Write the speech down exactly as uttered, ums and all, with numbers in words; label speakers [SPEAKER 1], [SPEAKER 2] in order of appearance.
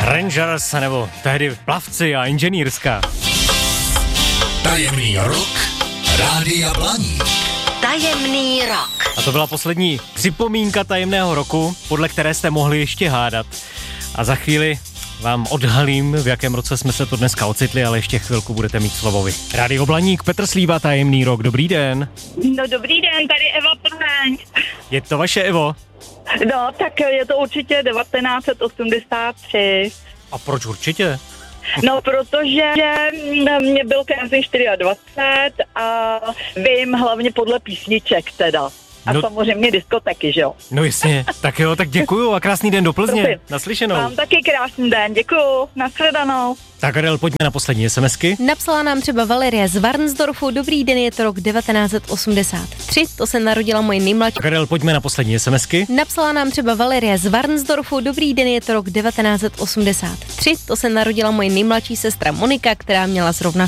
[SPEAKER 1] Rangers, nebo tehdy plavci a inženýrská.
[SPEAKER 2] Tajemný rok Rádia Blaník.
[SPEAKER 3] Tajemný rok.
[SPEAKER 1] A to byla poslední připomínka tajemného roku, podle které jste mohli ještě hádat. A za chvíli vám odhalím, v jakém roce jsme se to dneska ocitli, ale ještě chvilku budete mít slovo vy. Rádio Blaník, Petr Slíva, tajemný rok, dobrý den.
[SPEAKER 4] No dobrý den, tady Eva Plzeň.
[SPEAKER 1] Je to vaše, Evo?
[SPEAKER 4] No, tak je to určitě devatenáct set osmdesát tři.
[SPEAKER 1] A proč určitě?
[SPEAKER 4] No, protože mě byl krásný dvacet čtyři a vím hlavně podle písniček teda. A
[SPEAKER 1] no,
[SPEAKER 4] samozřejmě diskotéky, že jo?
[SPEAKER 1] No jasně, tak jo, tak děkuju a krásný den do Plzně.
[SPEAKER 4] Prosím.
[SPEAKER 1] Naslyšenou.
[SPEAKER 4] Vám taky krásný den, děkuju, nashledanou.
[SPEAKER 1] Tak Adel, pojďme na poslední SMSky.
[SPEAKER 5] Napsala nám třeba Valerie z Varnsdorfu, dobrý den, je to rok devatenáct set osmdesát tři, to se narodila moje nejmladší.
[SPEAKER 1] Tak Adel, pojďme na poslední SMSky.
[SPEAKER 5] Napsala nám třeba Valerie z Varnsdorfu, dobrý den, je to rok devatenáct set osmdesát tři, to se narodila moje nejmladší sestra Monika, která měla zrovna